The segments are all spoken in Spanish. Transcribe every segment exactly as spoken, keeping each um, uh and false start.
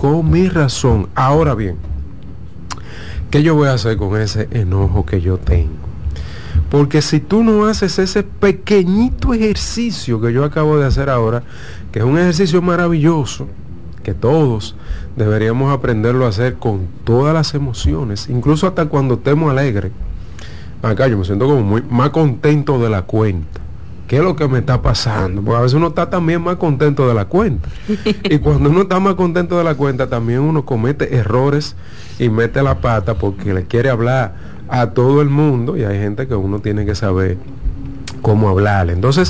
con mi razón. Ahora bien, ¿qué yo voy a hacer con ese enojo que yo tengo? Porque si tú no haces ese pequeñito ejercicio que yo acabo de hacer ahora, que es un ejercicio maravilloso, que todos deberíamos aprenderlo a hacer con todas las emociones, incluso hasta cuando estemos alegres. Acá yo me siento como muy más contento de la cuenta. ¿Qué es lo que me está pasando? Porque a veces uno está también más contento de la cuenta. Y cuando uno está más contento de la cuenta, también uno comete errores y mete la pata porque le quiere hablar a todo el mundo, y hay gente que uno tiene que saber cómo hablarle. Entonces,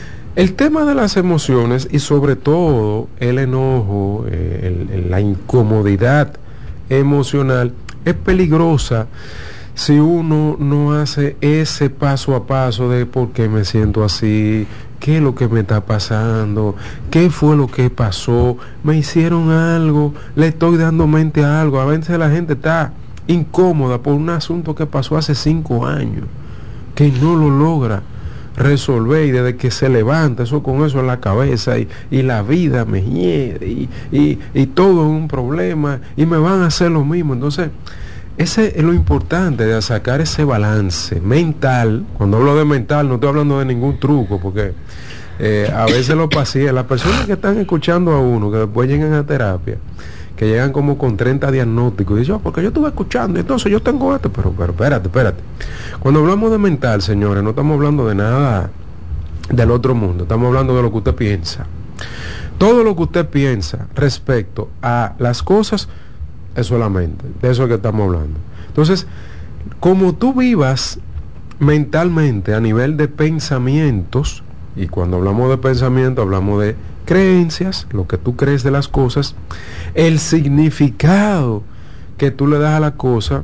el tema de las emociones y sobre todo el enojo, eh, el, el, la incomodidad emocional es peligrosa si uno no hace ese paso a paso de por qué me siento así, qué es lo que me está pasando, qué fue lo que pasó, me hicieron algo, le estoy dando mente a algo. A veces la gente está incómoda por un asunto que pasó hace cinco años, que no lo logra resolver, y desde que se levanta eso con eso en la cabeza y, y la vida me hiere y, y, y todo es un problema y me van a hacer lo mismo. Entonces ese es lo importante de sacar ese balance mental. Cuando hablo de mental no estoy hablando de ningún truco, porque eh, a veces los pacientes, las personas que están escuchando a uno, que después llegan a terapia, que llegan como con treinta diagnósticos y dicen, oh, porque yo estuve escuchando, entonces yo tengo esto, pero, pero espérate, espérate. Cuando hablamos de mental, señores, no estamos hablando de nada del otro mundo, estamos hablando de lo que usted piensa. Todo lo que usted piensa respecto a las cosas es solamente, de eso es que estamos hablando. Entonces, como tú vivas mentalmente a nivel de pensamientos, y cuando hablamos de pensamiento hablamos de creencias, lo que tú crees de las cosas, el significado que tú le das a la cosa,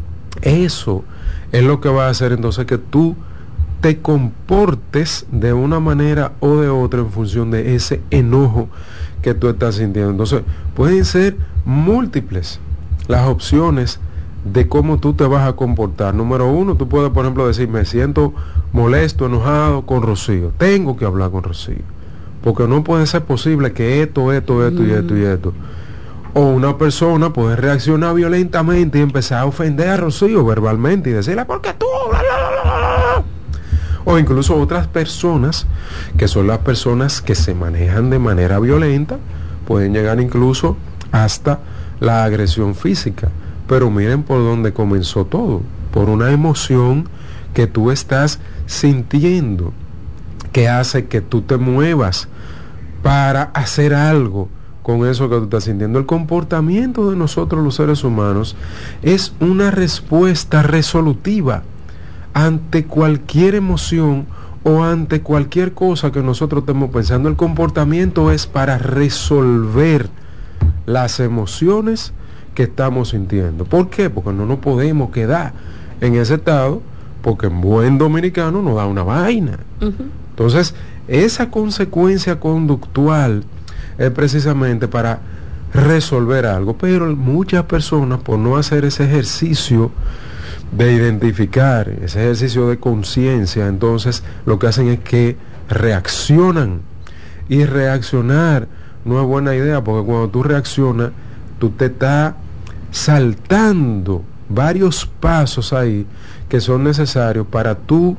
eso es lo que va a hacer entonces que tú te comportes de una manera o de otra en función de ese enojo que tú estás sintiendo. Entonces pueden ser múltiples las opciones de cómo tú te vas a comportar. Número uno, tú puedes por ejemplo decir, me siento molesto, enojado con Rocío, tengo que hablar con Rocío, porque no puede ser posible que esto, esto, esto mm. y esto y esto. O una persona puede reaccionar violentamente y empezar a ofender a Rocío verbalmente y decirle, ¿por qué tú? Bla, bla, bla, bla. O incluso otras personas, que son las personas que se manejan de manera violenta, pueden llegar incluso hasta la agresión física. Pero miren por dónde comenzó todo, por una emoción que tú estás sintiendo, que hace que tú te muevas para hacer algo con eso que tú estás sintiendo. El comportamiento de nosotros los seres humanos es una respuesta resolutiva ante cualquier emoción o ante cualquier cosa que nosotros estemos pensando. El comportamiento es para resolver las emociones que estamos sintiendo. ¿Por qué? Porque no nos podemos quedar en ese estado, porque en buen dominicano nos da una vaina. Uh-huh. Entonces, esa consecuencia conductual es precisamente para resolver algo, pero muchas personas, por no hacer ese ejercicio de identificar, ese ejercicio de conciencia, entonces lo que hacen es que reaccionan, y reaccionar no es buena idea, porque cuando tú reaccionas, tú te estás saltando varios pasos ahí que son necesarios para tú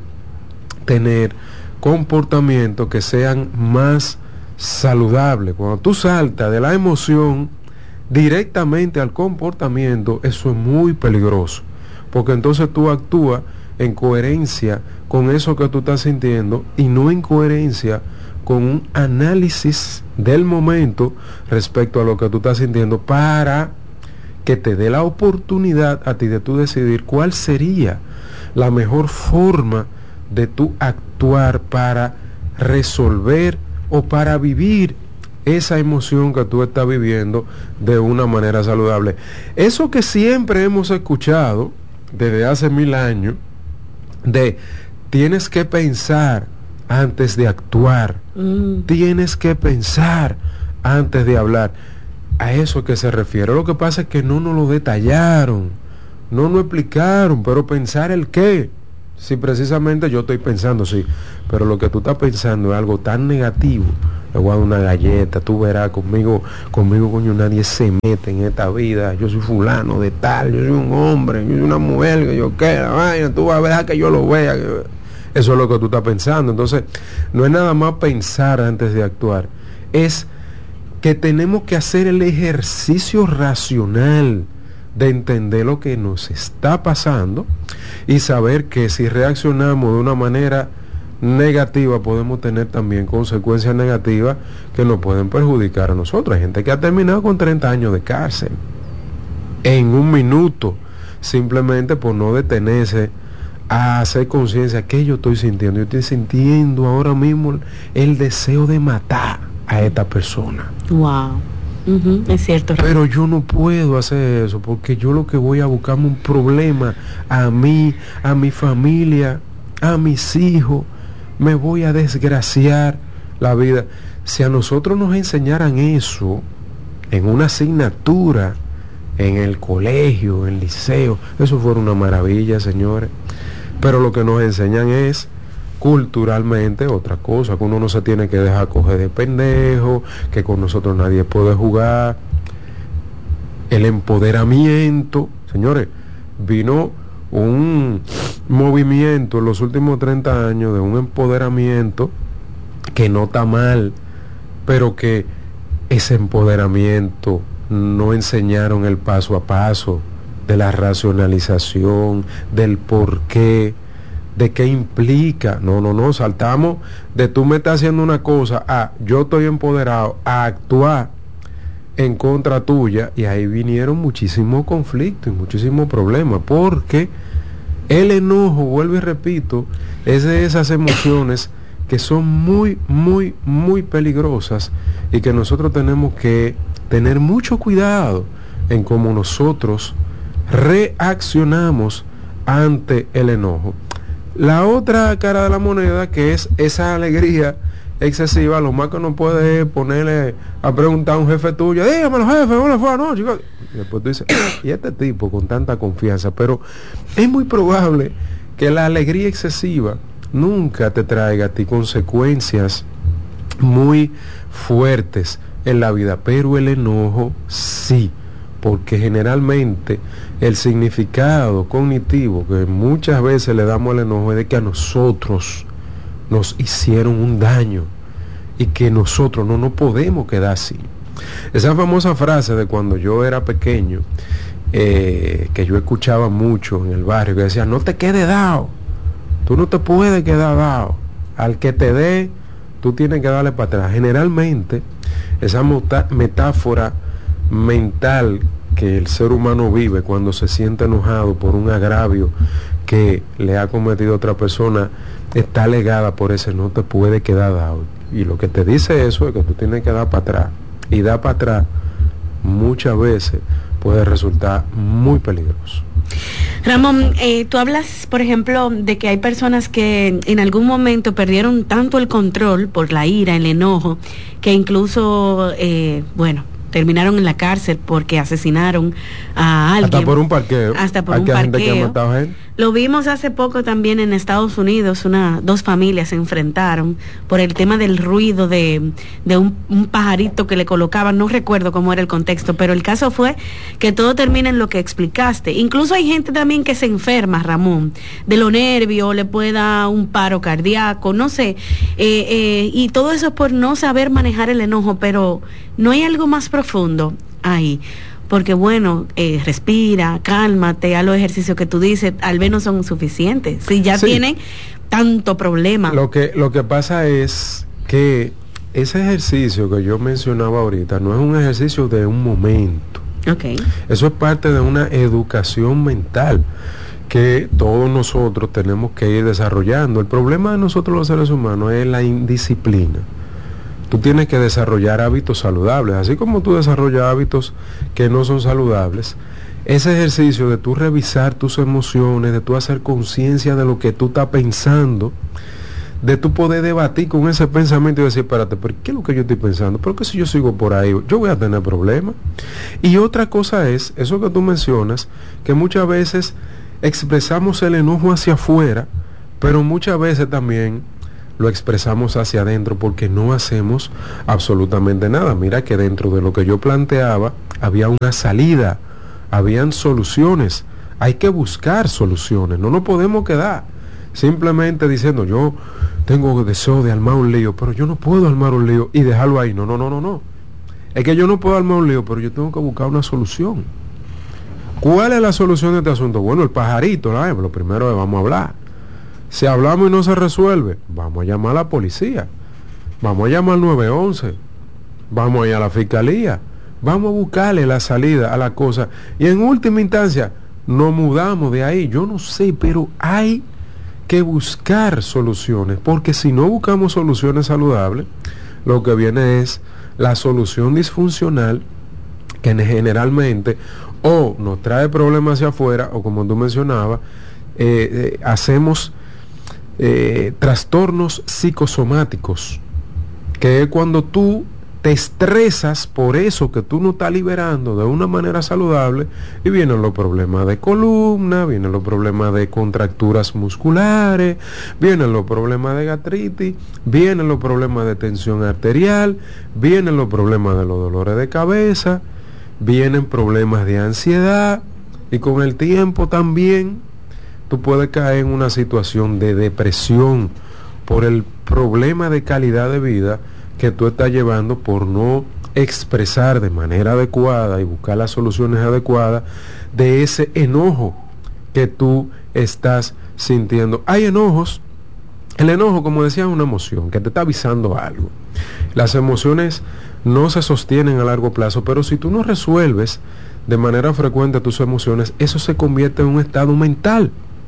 tener comportamientos que sean más saludables. Cuando tú saltas de la emoción directamente al comportamiento, eso es muy peligroso, porque entonces tú actúas en coherencia con eso que tú estás sintiendo y no en coherencia con un análisis del momento respecto a lo que tú estás sintiendo, para que te dé la oportunidad a ti de tú decidir cuál sería la mejor forma de tú actuar para resolver o para vivir esa emoción que tú estás viviendo de una manera saludable. Eso que siempre hemos escuchado desde hace mil años, de tienes que pensar antes de actuar, mm. tienes que pensar antes de hablar. A eso que se refiere. Lo que pasa es que no nos lo detallaron, no nos explicaron, pero pensar el qué. Si precisamente yo estoy pensando, sí, pero lo que tú estás pensando es algo tan negativo, le voy a dar una galleta, tú verás, conmigo, conmigo coño nadie se mete en esta vida, yo soy fulano de tal, yo soy un hombre, yo soy una mujer, que yo qué, la vaina, tú vas a ver que yo lo vea, que... eso es lo que tú estás pensando. Entonces, no es nada más pensar antes de actuar, es que tenemos que hacer el ejercicio racional de entender lo que nos está pasando y saber que si reaccionamos de una manera negativa podemos tener también consecuencias negativas que nos pueden perjudicar a nosotros. Hay gente que ha terminado con treinta años de cárcel en un minuto, simplemente por no detenerse a hacer conciencia. ¿Qué yo estoy sintiendo? Yo estoy sintiendo ahora mismo el deseo de matar a esta persona. Wow. Uh-huh, es cierto. Pero yo no puedo hacer eso porque yo lo que voy a buscarme un problema a mí, a mi familia, a mis hijos. Me voy a desgraciar la vida. Si a nosotros nos enseñaran eso en una asignatura, en el colegio, en el liceo, eso fuera una maravilla, señores. Pero lo que nos enseñan es culturalmente otra cosa, que uno no se tiene que dejar coger de pendejo, que con nosotros nadie puede jugar. El empoderamiento, señores, vino un movimiento en los últimos treinta años de un empoderamiento que no está mal, pero que ese empoderamiento no enseñaron el paso a paso de la racionalización, del por qué, de qué implica. No, no, no, saltamos de tú me estás haciendo una cosa a yo estoy empoderado a actuar en contra tuya, y ahí vinieron muchísimos conflictos y muchísimos problemas, porque el enojo, vuelvo y repito, es de esas emociones que son muy, muy, muy peligrosas y que nosotros tenemos que tener mucho cuidado en cómo nosotros reaccionamos ante el enojo. La otra cara de la moneda, que es esa alegría excesiva, lo más que uno puede es ponerle a preguntar a un jefe tuyo, dígamelo jefe, ¿cómo le fue anoche? Y después tú dices, y este tipo con tanta confianza, pero es muy probable que la alegría excesiva nunca te traiga a ti consecuencias muy fuertes en la vida, pero el enojo sí, porque generalmente el significado cognitivo que muchas veces le damos al enojo es de que a nosotros nos hicieron un daño y que nosotros no nos podemos quedar así. Esa famosa frase de cuando yo era pequeño, eh, que yo escuchaba mucho en el barrio, que decía, no te quedes dado, tú no te puedes quedar dado, al que te dé, tú tienes que darle para atrás. Generalmente, esa metáfora mental que el ser humano vive cuando se siente enojado por un agravio que le ha cometido otra persona, está legada por ese no te puede quedar dado. Y lo que te dice eso es que tú tienes que dar para atrás. Y dar para atrás muchas veces puede resultar muy peligroso. Ramón, eh, tú hablas, por ejemplo, de que hay personas que en algún momento perdieron tanto el control por la ira, el enojo, que incluso, eh, bueno, terminaron en la cárcel porque asesinaron a alguien. Hasta por un parqueo. Hasta por hay un que parqueo. Gente que ha matado gente. Lo vimos hace poco también en Estados Unidos, una, dos familias se enfrentaron por el tema del ruido de, de un, un pajarito que le colocaban, no recuerdo cómo era el contexto, pero el caso fue que todo termina en lo que explicaste. Incluso hay gente también que se enferma, Ramón, de los nervios, le puede dar un paro cardíaco, no sé, eh, eh, y todo eso por no saber manejar el enojo, pero no hay algo más profundo ahí. Porque bueno, eh, respira, cálmate, haz los ejercicios que tú dices, al menos son suficientes. Si ya sí. tienen tanto problema. Lo que, lo que pasa es que ese ejercicio que yo mencionaba ahorita no es un ejercicio de un momento. Okay. Eso es parte de una educación mental que todos nosotros tenemos que ir desarrollando. El problema de nosotros los seres humanos es la indisciplina. Tú tienes que desarrollar hábitos saludables, así como tú desarrollas hábitos que no son saludables. Ese ejercicio de tú revisar tus emociones, de tú hacer conciencia de lo que tú estás pensando, de tú poder debatir con ese pensamiento y decir, espérate, ¿pero qué es lo que yo estoy pensando? ¿Pero qué si yo sigo por ahí? Yo voy a tener problemas. Y otra cosa es, eso que tú mencionas, que muchas veces expresamos el enojo hacia afuera, pero muchas veces también lo expresamos hacia adentro porque no hacemos absolutamente nada. Mira que dentro de lo que yo planteaba había una salida, habían soluciones. Hay que buscar soluciones, no nos podemos quedar simplemente diciendo yo tengo deseo de armar un lío, pero yo no puedo armar un lío y dejarlo ahí. No, no, no, no, no. Es que yo no puedo armar un lío, pero yo tengo que buscar una solución. ¿Cuál es la solución de este asunto? Bueno, el pajarito, ¿no? Lo primero que vamos a hablar. Si hablamos y no se resuelve, vamos a llamar a la policía, vamos a llamar al nueve once, vamos a ir a la fiscalía, vamos a buscarle la salida a la cosa y en última instancia nos mudamos de ahí. Yo no sé, pero hay que buscar soluciones, porque si no buscamos soluciones saludables, lo que viene es la solución disfuncional que generalmente o nos trae problemas hacia afuera o, como tú mencionabas, eh, eh, hacemos Eh, trastornos psicosomáticos, que es cuando tú te estresas por eso que tú no estás liberando de una manera saludable y vienen los problemas de columna, vienen los problemas de contracturas musculares, vienen los problemas de gastritis, vienen los problemas de tensión arterial, vienen los problemas de los dolores de cabeza, vienen problemas de ansiedad y con el tiempo también tú puedes caer en una situación de depresión por el problema de calidad de vida que tú estás llevando por no expresar de manera adecuada y buscar las soluciones adecuadas de ese enojo que tú estás sintiendo. Hay enojos, el enojo, como decía, es una emoción que te está avisando algo. Las emociones no se sostienen a largo plazo, pero si tú no resuelves de manera frecuente tus emociones, eso se convierte en un estado mental.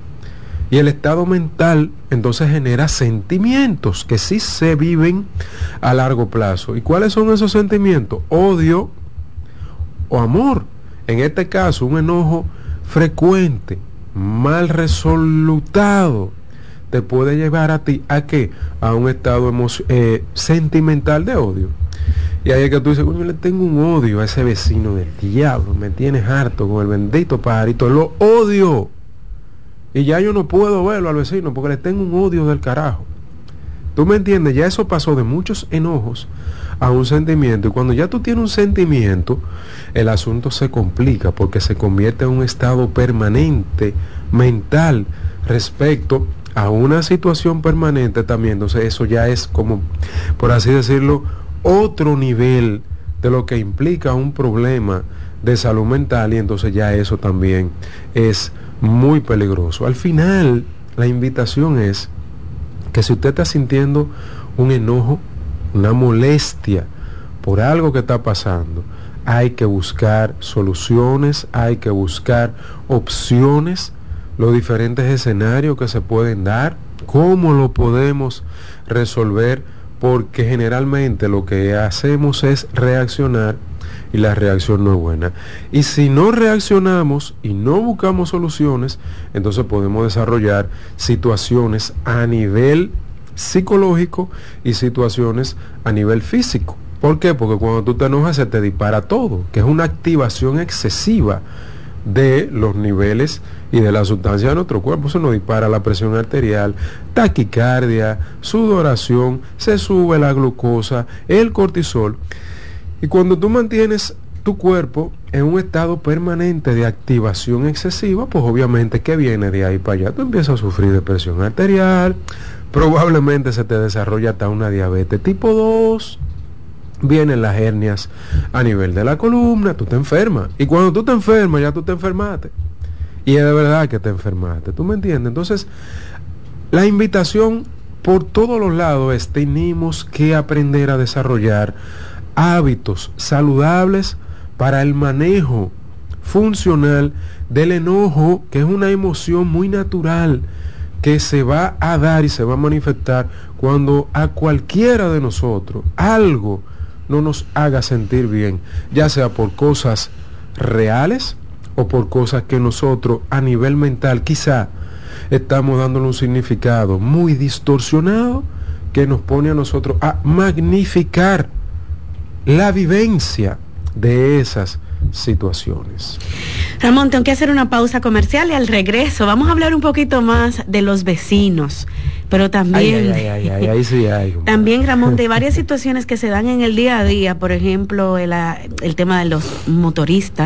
Y el estado mental entonces genera sentimientos que sí se viven a largo plazo. ¿Y cuáles son esos sentimientos? Odio o amor. En este caso, un enojo frecuente, mal resolutado, te puede llevar a ti a qué? A un estado eh, sentimental de odio. Y ahí es que tú dices, yo le tengo un odio a ese vecino del diablo, me tienes harto con el bendito pajarito, lo odio. Y ya yo no puedo verlo al vecino porque le tengo un odio del carajo. ¿Tú me entiendes? Ya eso pasó de muchos enojos a un sentimiento. Y cuando ya tú tienes un sentimiento, el asunto se complica porque se convierte en un estado permanente mental respecto a una situación permanente también. Entonces eso ya es como, por así decirlo, otro nivel de lo que implica un problema de salud mental, y entonces ya eso también es muy peligroso. Al final, la invitación es que si usted está sintiendo un enojo, una molestia por algo que está pasando, hay que buscar soluciones, hay que buscar opciones, los diferentes escenarios que se pueden dar, cómo lo podemos resolver, porque generalmente lo que hacemos es reaccionar y la reacción no es buena. Y si no reaccionamos y no buscamos soluciones, entonces podemos desarrollar situaciones a nivel psicológico y situaciones a nivel físico. ¿Por qué? Porque cuando tú te enojas se te dispara todo, que es una activación excesiva de los niveles y de la sustancia de nuestro cuerpo. Se nos dispara la presión arterial, taquicardia, sudoración, se sube la glucosa, el cortisol. Y cuando tú mantienes tu cuerpo en un estado permanente de activación excesiva, pues obviamente que viene de ahí para allá, tú empiezas a sufrir de presión arterial, probablemente se te desarrolla hasta una diabetes tipo dos, vienen las hernias a nivel de la columna, tú te enfermas. Y cuando tú te enfermas, ya tú te enfermaste. Y es de verdad que te enfermaste, ¿tú me entiendes? Entonces, la invitación por todos los lados es, tenemos que aprender a desarrollar hábitos saludables para el manejo funcional del enojo, que es una emoción muy natural que se va a dar y se va a manifestar cuando a cualquiera de nosotros algo no nos haga sentir bien, ya sea por cosas reales o por cosas que nosotros a nivel mental quizá estamos dándole un significado muy distorsionado que nos pone a nosotros a magnificar la vivencia de esas situaciones. Ramón, tengo que hacer una pausa comercial y al regreso vamos a hablar un poquito más de los vecinos, pero también, ay, ay, ay, ay, ay, sí hay, también, Ramón, de varias situaciones que se dan en el día a día, por ejemplo, el, el tema de los motoristas.